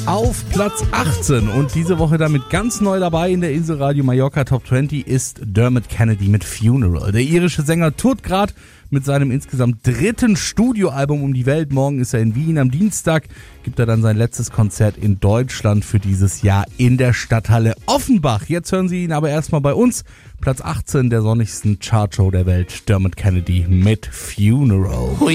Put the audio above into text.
auf Platz 18 und diese Woche damit ganz neu dabei in der Inselradio Mallorca Top 20 ist Dermot Kennedy mit Funeral. Der irische Sänger tourt gerade mit seinem insgesamt 3. Studioalbum um die Welt. Morgen ist er in Wien, am Dienstag gibt er dann sein letztes Konzert in Deutschland für dieses Jahr in der Stadthalle Offenbach. Jetzt hören Sie ihn aber erstmal bei uns. Platz 18 der sonnigsten Chartshow der Welt, Dermot Kennedy mit Funeral.